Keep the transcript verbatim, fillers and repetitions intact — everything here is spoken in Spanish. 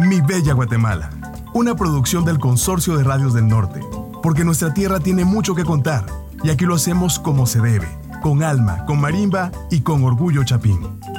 Mi Bella Guatemala, una producción del Consorcio de Radios del Norte, porque nuestra tierra tiene mucho que contar y aquí lo hacemos como se debe, con alma, con marimba y con orgullo chapín.